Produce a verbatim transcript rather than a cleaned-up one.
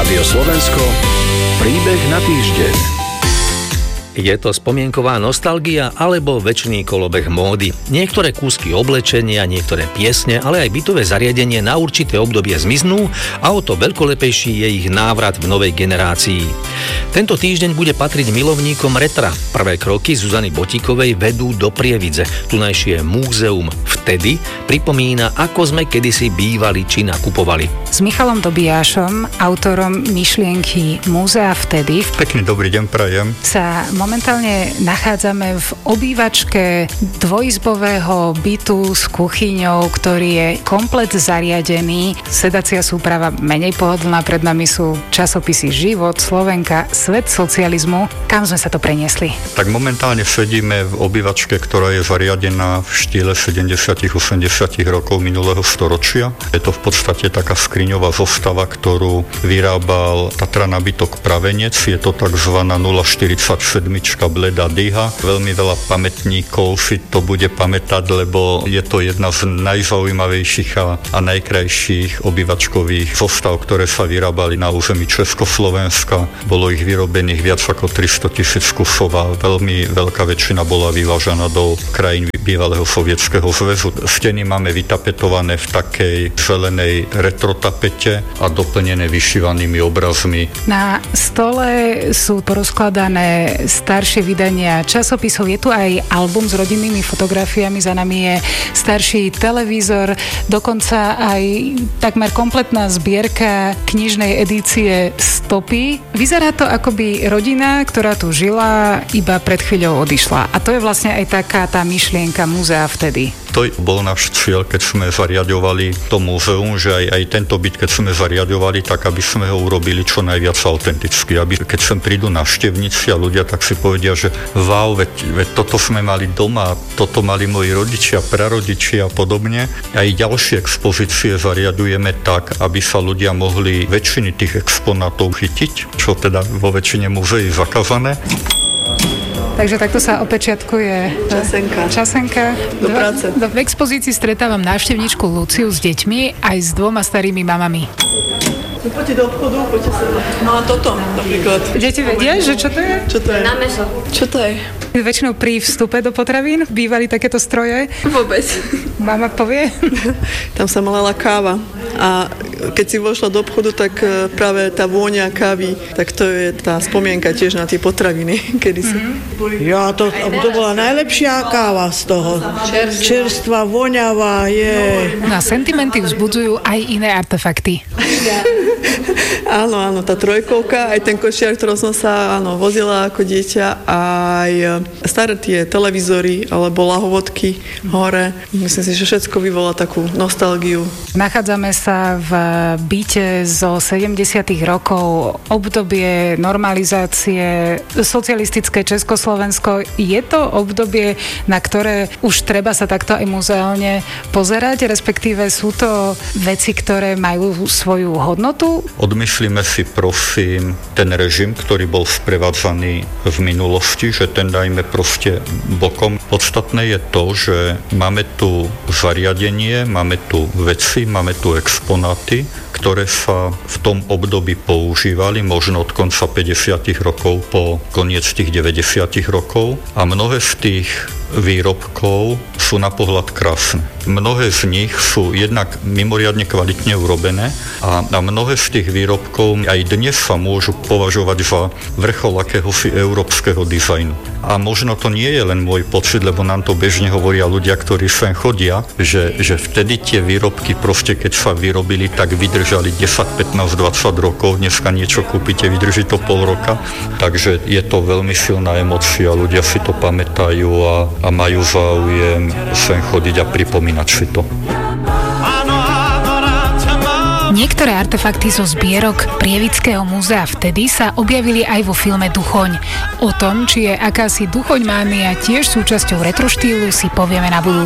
Rádio Slovensko, príbeh na týždeň. Je to spomienková nostalgia alebo večný kolobeh módy. Niektoré kúsky oblečenia, niektoré piesne, ale aj bytové zariadenie na určité obdobie zmiznú a o to veľkolepejší je ich návrat v novej generácii. Tento týždeň bude patriť milovníkom retra. Prvé kroky Zuzany Botíkovej vedú do Prievidze. Tunajšie múzeum Vtedy pripomína, ako sme kedysi bývali či nakupovali. S Michalom Dobijášom, autorom myšlienky Múzea Vtedy. Pekný dobrý deň prajem. Sa momentálne nachádzame v obývačke dvojizbového bytu s kuchyňou, ktorý je komplet zariadený. Sedacia súprava menej pohodlná, pred nami sú časopisy Život, Slovenka, Svet socializmu. Kam sme sa to preniesli? Tak momentálne sedíme v obývačke, ktorá je zariadená v štýle sedemdesiatych osemdesiatych rokov minulého storočia. Je to v podstate taká skriňová zostava, ktorú vyrábal Tatra nábytok Pravenec. Je to takzvaná nula štyridsaťsedem Bleda Dyha. Veľmi veľa pamätníkov si to bude pamätať, lebo je to jedna z najzaujímavejších a, a najkrajších obývačkových zostav, ktoré sa vyrábali na území Československa. Bolo ich vyrobených viac ako tristo tisíc kusov a veľmi veľká väčšina bola vyvážaná do krajín bývalého Sovietskeho zväzu. Steny máme vytapetované v takej zelenej retrotapete a doplnené vyšívanými obrazmi. Na stole sú porozkladané staršie vydania časopisov. Je tu aj album s rodinnými fotografiami, za nami je starší televízor, dokonca aj takmer kompletná zbierka knižnej edície Stopy. Vyzerá to, ako by rodina, ktorá tu žila, iba pred chvíľou odišla. A to je vlastne aj taká tá myšlienka Múzea Vtedy. To bol náš cieľ, keď sme zariadovali to múzeum, že aj, aj tento byt, keď sme zariadovali, tak aby sme ho urobili čo najviac autenticky. Aby keď sem prídu návštevníci a ľudia, tak si povedia, že wow, veď, veď toto sme mali doma, toto mali moji rodičia, prarodičia a podobne. Aj ďalšie expozície zariadujeme tak, aby sa ľudia mohli väčšiny tých exponátov chytiť, čo teda vo väčšine múzeí zakázané. Takže takto sa opečiatkuje časenka. časenka. Do práce. Do, v expozícii stretávam návštevníčku Luciu s deťmi aj s dvoma starými mamami. Poďte do obchodu, poďte sa. No a toto napríklad. Deti vedia, že čo to je? Čo to je? Na mäso. Čo to je? Väčšinou pri vstupe do potravín bývali takéto stroje. Vôbec. Mama povie? Tam sa malala káva a keď si vošla do obchodu, tak práve tá vôňa kávy, tak to je tá spomienka tiež na tie potraviny kedysi. Mm-hmm. Ja, to, to bola najlepšia káva z toho. Čerstvá. Čerstvá, voňavá, je. Na sentimenty vzbudzujú aj iné artefakty. Áno, áno, tá trojkovka, aj ten košiar, ktorom som sa áno, vozila ako dieťa, aj staré tie televízory alebo lahovodky hore. Myslím si, že všetko vyvolá takú nostalgiu. Nachádzame sa v byte zo sedemdesiatych rokov, obdobie normalizácie, socialistické Československo. Je to obdobie, na ktoré už treba sa takto aj muzeálne pozerať, respektíve sú to veci, ktoré majú svoju hodnotu? Odmyslíme si prosím ten režim, ktorý bol sprevádzaný v minulosti, že ten dajme proste bokom. Podstatné je to, že máme tu zariadenie, máme tu veci, máme tu exponáty, ktoré sa v tom období používali, možno od konca päťdesiatych rokov po koniec tých deväťdesiatych rokov a mnohé z tých výrobkov sú na pohľad krásne. Mnohé z nich sú jednak mimoriadne kvalitne urobené a, a mnohé z tých výrobkov aj dnes sa môžu považovať za vrchol akéhosi európskeho dizajnu. A možno to nie je len môj pocit, lebo nám to bežne hovoria ľudia, ktorí sem chodia, že, že vtedy tie výrobky proste, keď sa vyrobili, tak vydržali desať, pätnásť, dvadsať rokov. Dneska niečo kúpite, vydrží to pol roka. Takže je to veľmi silná emócia, ľudia si to pamätajú a, a majú záujem sem chodiť a pripomínať si to. Niektoré artefakty zo zbierok Prievidského múzea Vtedy sa objavili aj vo filme Duchoň. O tom, či je akási duchoňmánia tiež súčasťou retroštýlu, si povieme na budúce.